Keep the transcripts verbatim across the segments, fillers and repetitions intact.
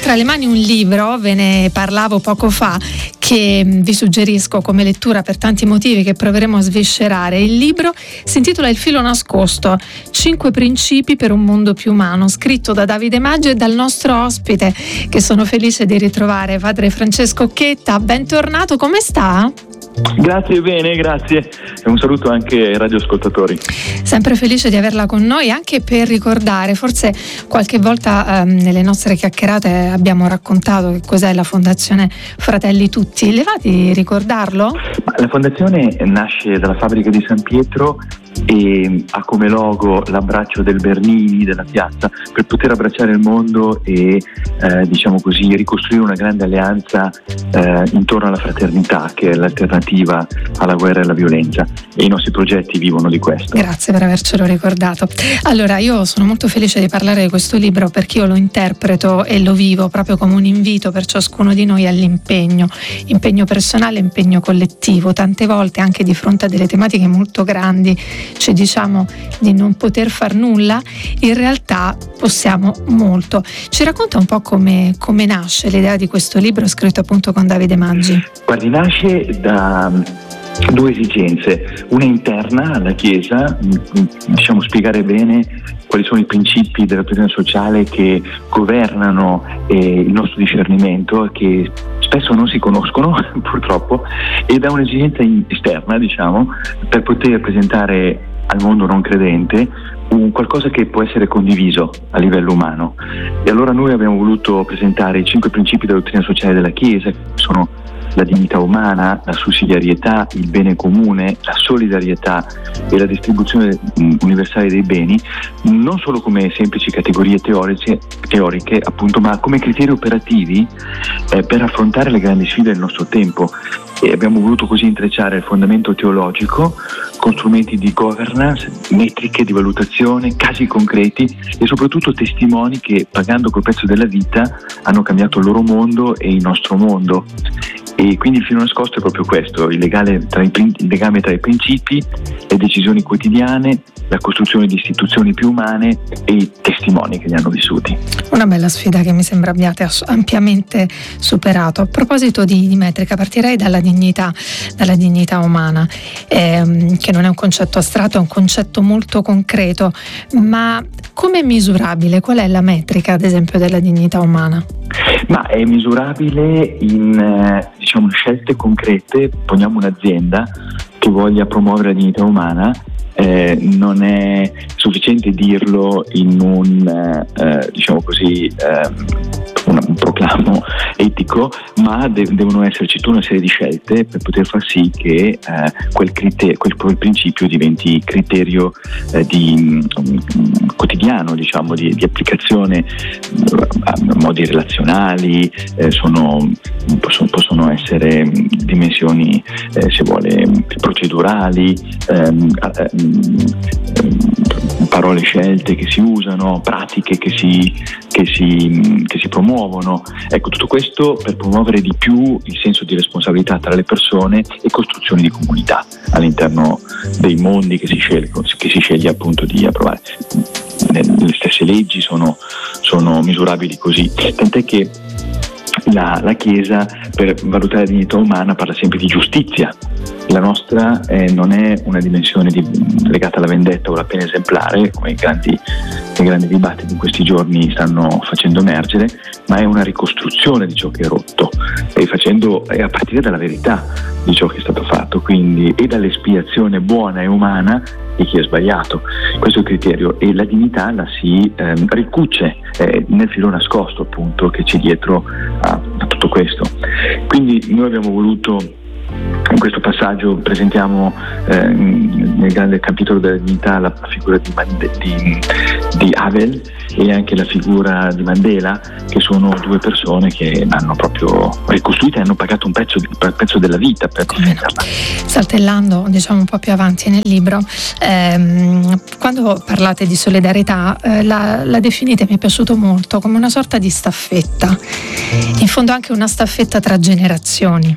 tra le mani un libro, ve ne parlavo poco fa, che vi suggerisco come lettura per tanti motivi che proveremo a sviscerare. Il libro si intitola Il filo nascosto, cinque principi per un mondo più umano, scritto da Davide Maggio e dal nostro ospite, che sono felice di ritrovare, padre Francesco Chetta. Bentornato, come sta? Grazie, bene, grazie. E un saluto anche ai radioascoltatori. Sempre felice di averla con noi, anche per ricordare, forse qualche volta ehm, nelle nostre chiacchierate abbiamo raccontato che cos'è la Fondazione Fratelli Tutti. Le va di ricordarlo? La fondazione nasce dalla fabbrica di San Pietro e ha come logo l'abbraccio del Bernini, della piazza, per poter abbracciare il mondo e eh, diciamo così ricostruire una grande alleanza eh, intorno alla fraternità, che è l'alternativa alla guerra e alla violenza, e i nostri progetti vivono di questo. Grazie per avercelo ricordato. Allora, io sono molto felice di parlare di questo libro perché io lo interpreto e lo vivo proprio come un invito per ciascuno di noi all'impegno, impegno personale, impegno collettivo. Tante volte anche di fronte a delle tematiche molto grandi ci diciamo di non poter far nulla, in realtà possiamo molto. Ci racconta un po' come, come nasce l'idea di questo libro scritto appunto con Davide Maggi? Guardi, nasce da due esigenze, una interna alla Chiesa, diciamo spiegare bene quali sono i principi della presenza sociale che governano eh, il nostro discernimento, che spesso non si conoscono purtroppo, e da un'esigenza esterna, diciamo, per poter presentare al mondo non credente un qualcosa che può essere condiviso a livello umano. E allora noi abbiamo voluto presentare i cinque principi della dottrina sociale della Chiesa, che sono la dignità umana, la sussidiarietà, il bene comune, la solidarietà e la distribuzione universale dei beni, non solo come semplici categorie teoriche, teoriche appunto, ma come criteri operativi eh, per affrontare le grandi sfide del nostro tempo. E abbiamo voluto così intrecciare il fondamento teologico con strumenti di governance, metriche di valutazione, casi concreti e soprattutto testimoni che, pagando col prezzo della vita, hanno cambiato il loro mondo e il nostro mondo. E quindi il filo nascosto è proprio questo, il legame tra i, il legame tra i principi, le decisioni quotidiane, la costruzione di istituzioni più umane e i testimoni che li hanno vissuti. Una bella sfida che mi sembra abbiate ampiamente superato. A proposito di, di metrica, partirei dalla dignità, dalla dignità umana, ehm, che non è un concetto astratto, è un concetto molto concreto, ma come è misurabile? Qual è la metrica, ad esempio, della dignità umana? Ma è misurabile in eh, diciamo scelte concrete. Poniamo un'azienda che voglia promuovere la dignità umana, eh, non è sufficiente dirlo in un eh, diciamo così eh, un, un proclamo etico, ma de- devono esserci tutta una serie di scelte per poter far sì che eh, quel, criterio, quel, quel principio diventi criterio eh, di um, quotidiano, diciamo, di, di applicazione a modi relazionali, eh, sono, possono, possono essere dimensioni, eh, se vuole, procedurali, ehm, ehm, parole scelte che si usano, pratiche che si, che si, che si promuovono. Ecco, tutto questo per promuovere di più il senso di responsabilità tra le persone e costruzione di comunità all'interno dei mondi che si scelgono, che si sceglie appunto di approvare. Le stesse leggi sono, sono misurabili così, tant'è che la, la Chiesa, per valutare la dignità umana, parla sempre di giustizia. La nostra eh, non è una dimensione di, legata alla vendetta o alla pena esemplare, come i grandi, i grandi dibattiti in questi giorni stanno facendo emergere, ma è una ricostruzione di ciò che è rotto, e facendo e a partire dalla verità di ciò che è stato fatto, quindi, e dall'espiazione buona e umana di chi è sbagliato. Questo è il criterio, e la dignità la si eh, ricuce eh, nel filo nascosto, appunto, che c'è dietro a, a tutto questo. Quindi noi abbiamo voluto, in questo passaggio presentiamo eh, nel grande capitolo della dignità la figura di, Mande- di, di Havel e anche la figura di Mandela, che sono due persone che hanno proprio ricostruito e hanno pagato un prezzo, un prezzo della vita per difenderla. Saltellando, diciamo, un po' più avanti nel libro, ehm, quando parlate di solidarietà, eh, la, la definite, mi è piaciuto molto, come una sorta di staffetta, in fondo anche una staffetta tra generazioni.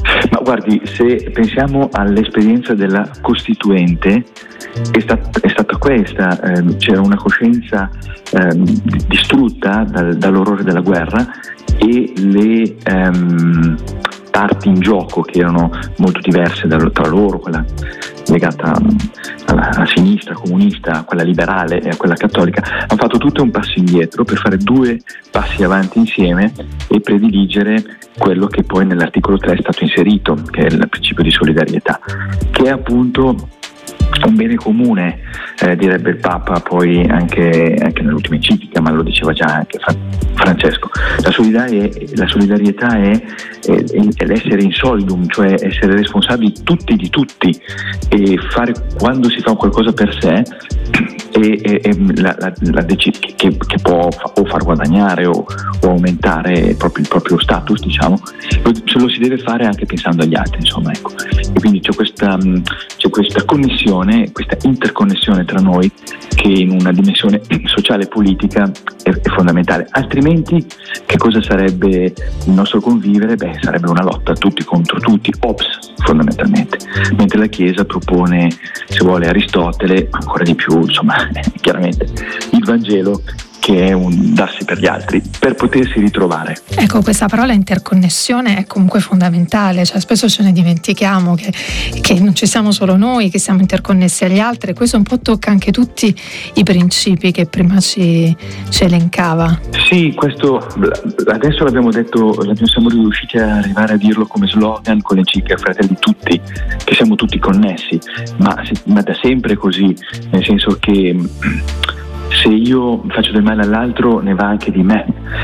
Ma guardi, se pensiamo all'esperienza della Costituente, è, stat- è stata questa, ehm, c'era una coscienza ehm, distrutta dal, dall'orrore della guerra e le ehm, parti in gioco che erano molto diverse da, tra loro, quella legata alla, alla sinistra comunista, quella liberale e a quella cattolica, hanno fatto tutte un passo indietro per fare due passi avanti insieme e prediligere quello che poi nell'articolo tre è stato inserito, che è il principio di solidarietà, che è appunto un bene comune, eh, direbbe il Papa poi anche, anche nell'ultima enciclica, ma lo diceva già anche Francesco. La solidarietà, la solidarietà è, è, è l'essere in solidum, cioè essere responsabili tutti di tutti e fare, quando si fa qualcosa per sé, e, e, e la, la, la dec- che, che può o far guadagnare o, o aumentare proprio il proprio status, diciamo, se lo si deve fare anche pensando agli altri, insomma, ecco. E quindi c'è questa, c'è questa connessione, questa interconnessione tra noi che in una dimensione sociale e politica è, è fondamentale. Altrimenti che cosa sarebbe il nostro convivere? Beh, sarebbe una lotta tutti contro tutti, ops, fondamentalmente, mentre la Chiesa propone, se vuole, Aristotele, ancora di più, insomma, chiaramente il Vangelo, che è un darsi per gli altri, per potersi ritrovare. Ecco, questa parola interconnessione è comunque fondamentale, cioè spesso ce ne dimentichiamo che, che non ci siamo solo noi, che siamo interconnessi agli altri, e questo un po' tocca anche tutti i principi che prima ci, ci elencava. Sì, questo adesso l'abbiamo detto, siamo riusciti a arrivare a dirlo come slogan con l'enciclica Fratelli Tutti, che siamo tutti connessi, ma, ma da sempre così, nel senso che se io faccio del male all'altro ne va anche di me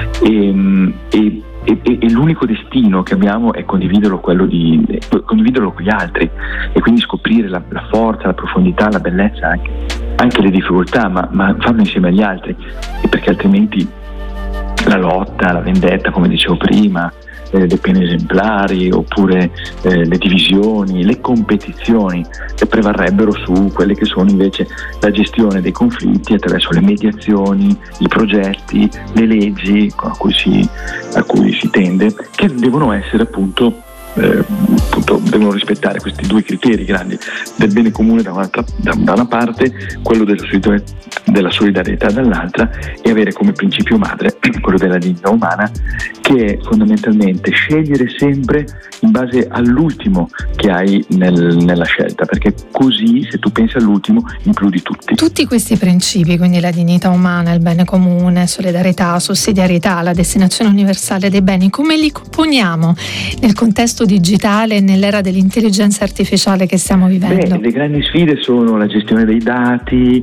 e, e, e, e l'unico destino che abbiamo è condividerlo, quello di condividerlo con gli altri e quindi scoprire la, la forza, la profondità, la bellezza, anche, anche le difficoltà, ma, ma farlo insieme agli altri, e perché altrimenti la lotta, la vendetta, come dicevo prima, eh, le pene esemplari oppure eh, le divisioni, le competizioni che prevarrebbero su quelle che sono invece la gestione dei conflitti attraverso le mediazioni, i progetti, le leggi a cui si, a cui si tende, che devono essere appunto Eh, appunto devono rispettare questi due criteri grandi del bene comune da, un'altra, da, da una parte, quello della solidarietà, della solidarietà dall'altra, e avere come principio madre quello della dignità umana, che è fondamentalmente scegliere sempre in base all'ultimo che hai nel, nella scelta, perché così se tu pensi all'ultimo includi tutti. Tutti questi principi, quindi la dignità umana, il bene comune, solidarietà, sussidiarietà, la destinazione universale dei beni, come li componiamo nel contesto digitale, nell'era dell'intelligenza artificiale che stiamo vivendo? Beh, le grandi sfide sono la gestione dei dati,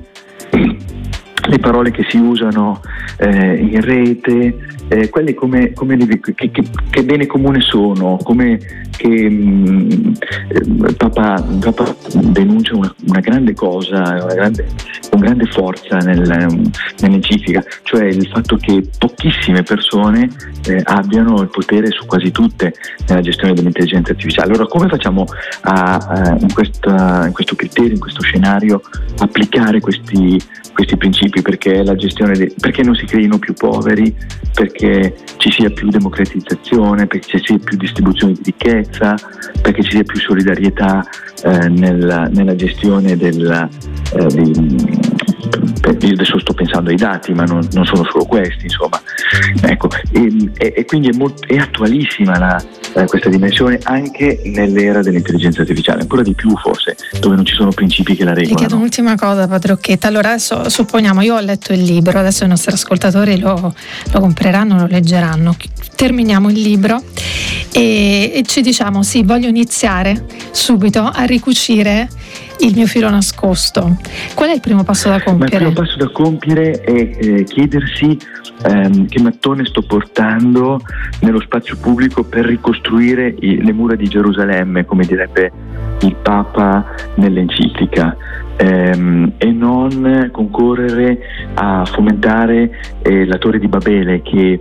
le parole che si usano eh, in rete, eh, quelle come, come le, che, che, che bene comune sono, come che mh, eh, Papa, Papa denuncia una, una grande cosa, una grande, con grande forza nel, nell'enciclica, cioè il fatto che pochissime persone eh, abbiano il potere su quasi tutte nella gestione dell'intelligenza artificiale. Allora come facciamo a, a in, questa, in questo criterio, in questo scenario, applicare questi questi principi, perché la gestione de- perché non si creino più poveri, perché ci sia più democratizzazione, perché ci sia più distribuzione di ricchezza, perché ci sia più solidarietà eh, nella, nella gestione del eh, di, per, adesso sto pensando ai dati, ma non, non sono solo questi, insomma, ecco, e, e, e quindi è, molto, è attualissima la, eh, questa dimensione anche nell'era dell'intelligenza artificiale, ancora di più forse, dove non ci sono principi che la regolano. Ti chiedo un'ultima cosa, Padre Occhetta. Allora adesso supponiamo, io ho letto il libro, adesso i nostri ascoltatori lo, lo compreranno, lo leggeranno, terminiamo il libro e, e ci diciamo sì, voglio iniziare subito a ricucire il mio filo nascosto. Qual è il primo passo da compiere? Ma il primo passo da compiere è eh, chiedersi ehm, che mattone sto portando nello spazio pubblico per ricostruire i, le mura di Gerusalemme, come direbbe il Papa nell'enciclica, ehm, e non concorrere a fomentare eh, la Torre di Babele, che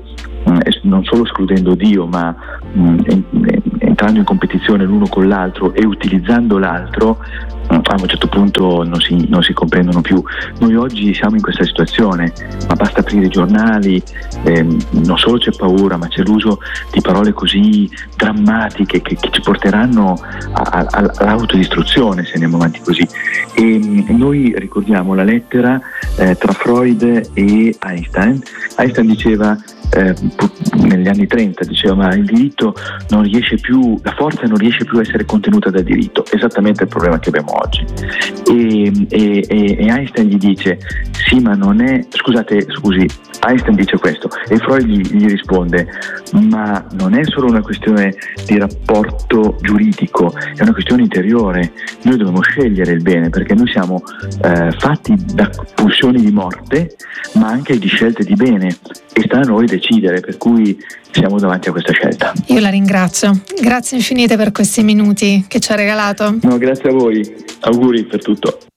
non solo escludendo Dio, ma mh, entrando in competizione l'uno con l'altro e utilizzando l'altro, a un certo punto non si, non si comprendono più. Noi oggi siamo in questa situazione, ma basta aprire i giornali, ehm, non solo c'è paura, ma c'è l'uso di parole così drammatiche che, che ci porteranno a, a, all'autodistruzione se andiamo avanti così. E noi ricordiamo la lettera eh, tra Freud e Einstein. Einstein diceva Eh, negli anni trenta, diceva, ma il diritto non riesce più, la forza non riesce più a essere contenuta dal diritto, esattamente il problema che abbiamo oggi. E, e, e Einstein gli dice sì, ma non è, scusate, scusi, Einstein dice questo e Freud gli, gli risponde, ma non è solo una questione di rapporto giuridico, è una questione interiore. Noi dobbiamo scegliere il bene, perché noi siamo eh, fatti da pulsioni di morte, ma anche di scelte di bene, e sta a noi decidere, per cui siamo davanti a questa scelta. Io la ringrazio, grazie infinite per questi minuti che ci ha regalato. No, grazie a voi, auguri per tutto.